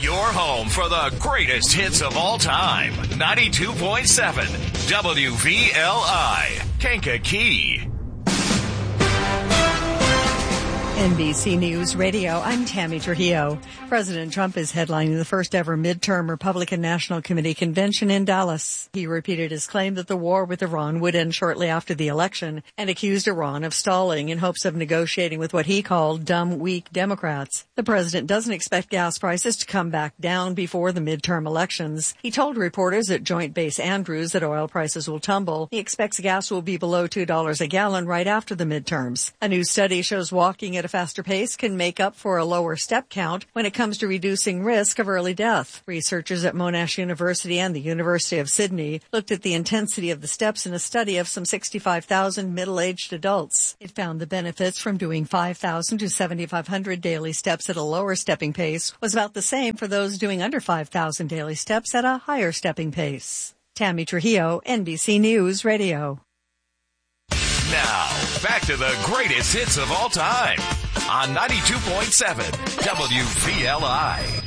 Your home for the greatest hits of all time. 92.7 WVLI. Kankakee. NBC News Radio, I'm Tammy Trujillo. President Trump is headlining the first ever midterm Republican National Committee convention in Dallas. He repeated his claim that the war with Iran would end shortly after the election and accused Iran of stalling in hopes of negotiating with what he called dumb, weak Democrats. The president doesn't expect gas prices to come back down before the midterm elections. He told reporters at Joint Base Andrews that oil prices will tumble. He expects gas will be below $2 a gallon right after the midterms. A new study shows walking at a faster pace can make up for a lower step count when it comes to reducing risk of early death. Researchers at Monash University and the University of Sydney looked at the intensity of the steps in a study of some 65,000 middle-aged adults. It found the benefits from doing 5,000 to 7,500 daily steps at a lower stepping pace was about the same for those doing under 5,000 daily steps at a higher stepping pace. Tammy Trujillo, NBC News Radio. Now, back to the greatest hits of all time on 92.7 WVLI.